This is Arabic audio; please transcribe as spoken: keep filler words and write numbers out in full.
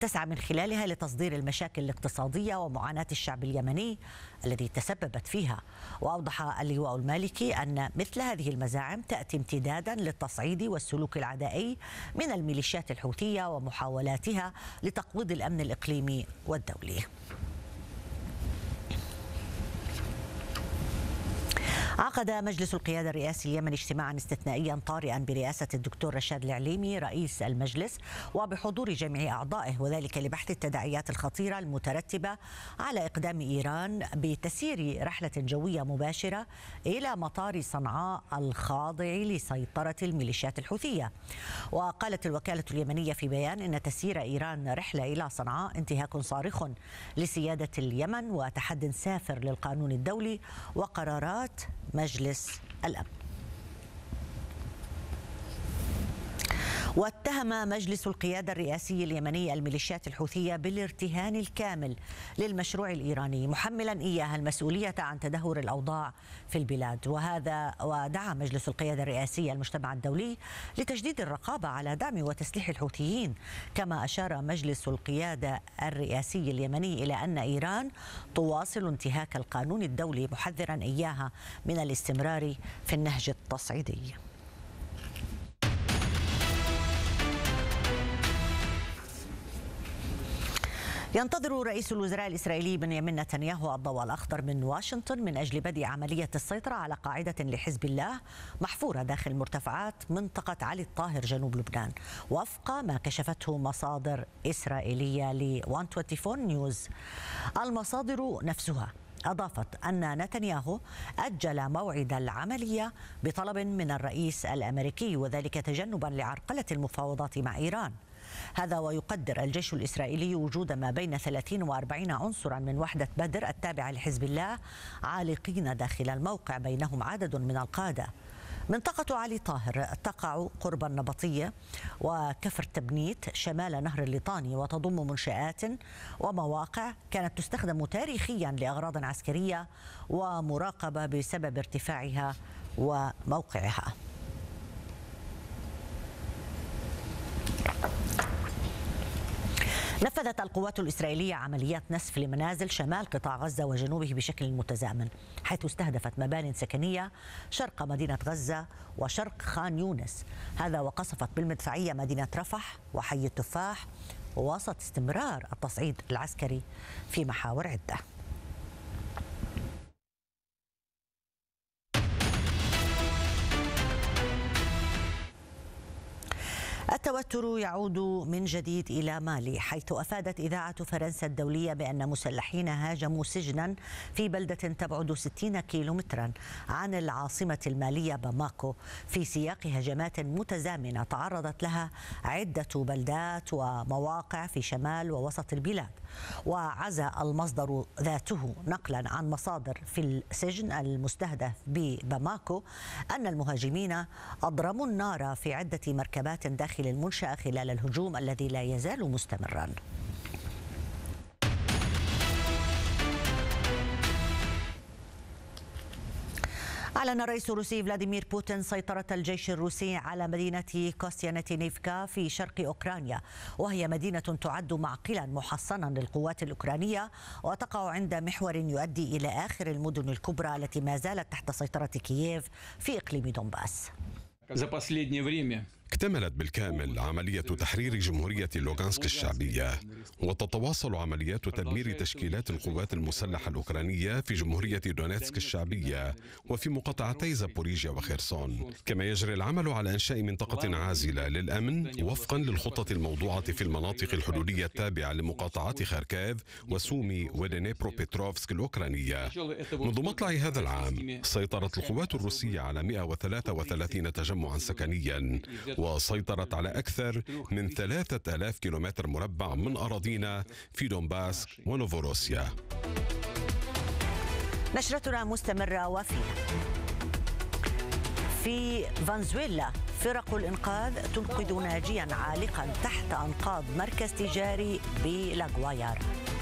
تسعى من خلالها لتصدير المشاكل الاقتصادية ومعاناة الشعب اليمني الذي تسببت فيها. وأوضح اللواء المالكي أن مثل هذه المزاعم تأتي امتدادا للتصعيد والسلوك العدائي من الميليشيات الحوثية ومحاولاتها لتقويض الأمن الإقليمي والدولي. عقد مجلس القيادة الرئاسي اليمني اجتماعا استثنائيا طارئا برئاسة الدكتور رشاد العليمي رئيس المجلس وبحضور جميع أعضائه، وذلك لبحث التداعيات الخطيرة المترتبة على إقدام إيران بتسيير رحلة جوية مباشرة إلى مطار صنعاء الخاضع لسيطرة الميليشيات الحوثية. وقالت الوكالة اليمنية في بيان إن تسيير إيران رحلة إلى صنعاء انتهاك صارخ لسيادة اليمن وتحد سافر للقانون الدولي وقرارات مجلس الأمن. واتهم مجلس القيادة الرئاسي اليمني الميليشيات الحوثية بالارتهان الكامل للمشروع الإيراني، محملا إياها المسؤولية عن تدهور الأوضاع في البلاد. وهذا ودعا مجلس القيادة الرئاسي المجتمع الدولي لتجديد الرقابة على دعم وتسليح الحوثيين. كما أشار مجلس القيادة الرئاسي اليمني إلى أن إيران تواصل انتهاك القانون الدولي، محذرا إياها من الاستمرار في النهج التصعيدي. ينتظر رئيس الوزراء الإسرائيلي بنيامين نتنياهو الضوء الأخضر من واشنطن من أجل بدء عملية السيطرة على قاعدة لحزب الله محفورة داخل مرتفعات منطقة علي الطاهر جنوب لبنان، وفق ما كشفته مصادر إسرائيلية ل مئة وأربعة وعشرين نيوز. المصادر نفسها أضافت أن نتنياهو أجل موعد العملية بطلب من الرئيس الأمريكي، وذلك تجنبا لعرقلة المفاوضات مع إيران. هذا ويقدر الجيش الإسرائيلي وجود ما بين ثلاثين وأربعين عنصرا من وحدة بدر التابعة لحزب الله عالقين داخل الموقع، بينهم عدد من القادة. منطقة علي طاهر تقع قرب النبطية وكفر تبنيت شمال نهر الليطاني، وتضم منشآت ومواقع كانت تستخدم تاريخيا لأغراض عسكرية ومراقبة بسبب ارتفاعها وموقعها. نفذت القوات الإسرائيلية عمليات نسف لمنازل شمال قطاع غزة وجنوبه بشكل متزامن، حيث استهدفت مبان سكنية شرق مدينة غزة وشرق خان يونس. هذا وقصفت بالمدفعية مدينة رفح وحي التفاح وسط استمرار التصعيد العسكري في محاور عدة. التوتر يعود من جديد إلى مالي، حيث أفادت إذاعة فرنسا الدولية بأن مسلحين هاجموا سجنا في بلدة تبعد ستين كيلومترا عن العاصمة المالية باماكو، في سياق هجمات متزامنة تعرضت لها عدة بلدات ومواقع في شمال ووسط البلاد. وعزى المصدر ذاته نقلا عن مصادر في السجن المستهدف بباماكو أن المهاجمين أضرموا النار في عدة مركبات داخل المنشأة خلال الهجوم الذي لا يزال مستمرا. أعلن الرئيس الروسي فلاديمير بوتين سيطرة الجيش الروسي على مدينة كوستيانتينيفكا في شرق أوكرانيا، وهي مدينة تعد معقلا محصنا للقوات الأوكرانية وتقع عند محور يؤدي إلى آخر المدن الكبرى التي ما زالت تحت سيطرة كييف في إقليم دونباس. اكتملت بالكامل عملية تحرير جمهورية لوغانسك الشعبية، وتتواصل عمليات تدمير تشكيلات القوات المسلحة الأوكرانية في جمهورية دونيتسك الشعبية وفي مقاطعتي زابوريجيا وخيرسون. كما يجري العمل على إنشاء منطقة عازلة للأمن وفقا للخطة الموضوعة في المناطق الحدودية التابعة لمقاطعات خاركيف وسومي ودنيبروبيتروفسك الأوكرانية. منذ مطلع هذا العام سيطرت القوات الروسية على مئة وثلاثة وثلاثين تجمعا سكنيا، وسيطرت على أكثر من ثلاثة آلاف كيلومتر مربع من أراضينا في دونباس ونوفوروسيا. نشرتنا مستمرة وفيها. في فنزويلا فرق الإنقاذ تنقذ ناجيا عالقا تحت أنقاض مركز تجاري بلاغوايار.